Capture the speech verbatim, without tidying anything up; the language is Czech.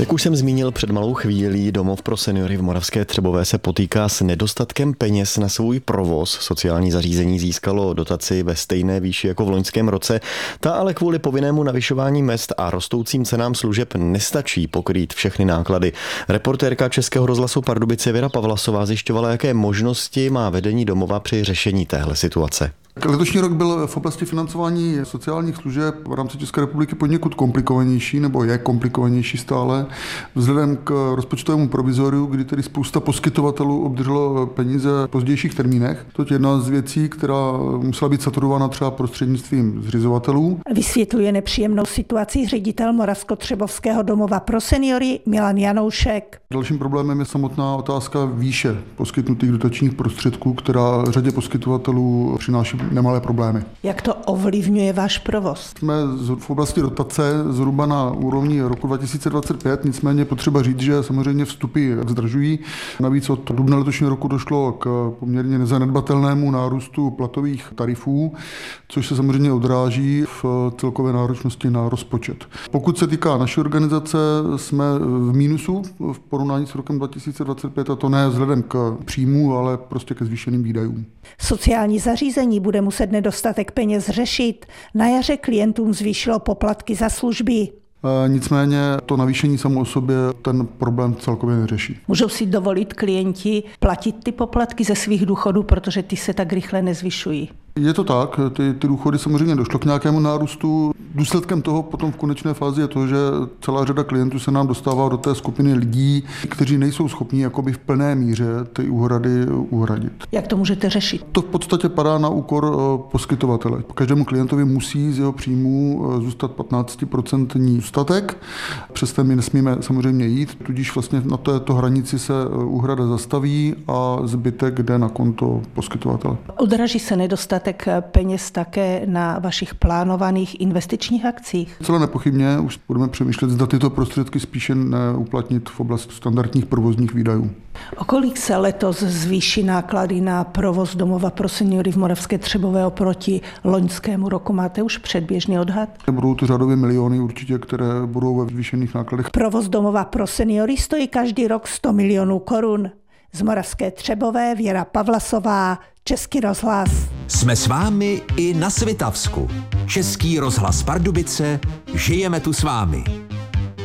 Jak už jsem zmínil před malou chvílí, domov pro seniory v Moravské Třebové se potýká s nedostatkem peněz na svůj provoz. Sociální zařízení získalo dotaci ve stejné výši jako v loňském roce. Ta ale kvůli povinnému navyšování mezd a rostoucím cenám služeb nestačí pokrýt všechny náklady. Reportérka Českého rozhlasu Pardubice Věra Pavlasová zjišťovala, jaké možnosti má vedení domova při řešení téhle situace. Letošní rok byl v oblasti financování sociálních služeb v rámci České republiky poněkud komplikovanější, nebo je komplikovanější stále, vzhledem k rozpočtovému provizoriu, kdy tedy spousta poskytovatelů obdrželo peníze v pozdějších termínech. To je jedna z věcí, která musela být saturována třeba prostřednictvím zřizovatelů. Vysvětluje nepříjemnou situaci ředitel Moravskotřebovského domova pro seniory Milan Janoušek. Dalším problémem je samotná otázka výše poskytnutých dotačních prostředků, která řadě poskytovatelů přináší nemalé problémy. Jak to ovlivňuje váš provoz? Jsme v oblasti dotace zhruba na úrovni roku dva tisíce dvacet pět, nicméně potřeba říct, že samozřejmě vstupy zdražují. Navíc od dubna letošního roku došlo k poměrně nezanedbatelnému nárůstu platových tarifů, což se samozřejmě odráží v celkové náročnosti na rozpočet. Pokud se týká naší organizace, jsme v mínusu v porovnání s rokem dva tisíce dvacet pět, a to ne vzhledem k příjmu, ale prostě ke zvýšeným výdajům. Sociální zařízení bude muset nedostatek peněz řešit. Na jaře klientům zvýšilo poplatky za služby. Nicméně to navýšení samo o sobě ten problém celkově neřeší. Můžou si dovolit klienti platit ty poplatky ze svých důchodů, protože ty se tak rychle nezvyšují? Je to tak, ty, ty důchody samozřejmě došlo k nějakému nárůstu. Důsledkem toho potom v konečné fázi je to, že celá řada klientů se nám dostává do té skupiny lidí, kteří nejsou schopni jakoby v plné míře ty úhrady uhradit. Jak to můžete řešit? To v podstatě padá na úkor poskytovatele. Každému klientovi musí z jeho příjmu zůstat patnáctiprocentní zůstatek. Přes ten my nesmíme samozřejmě jít, tudíž vlastně na této hranici se úhrada zastaví a zbytek jde na konto poskytovatele. Odraží se nedostatek peněz také na vašich plánovaných investičních akcích? Celé nepochybně už budeme přemýšlet, zda tyto prostředky spíše neuplatnit v oblasti standardních provozních výdajů. O kolik se letos zvýší náklady na provoz domova pro seniory v Moravské Třebové oproti loňskému roku? Máte už předběžný odhad? Budou to řádově miliony určitě, které budou ve zvýšených nákladech. Provoz domova pro seniory stojí každý rok sto milionů korun. Z Moravské Třebové Věra Pavlasová, Český rozhlas. Jsme s vámi i na Svitavsku. Český rozhlas Pardubice, žijeme tu s vámi.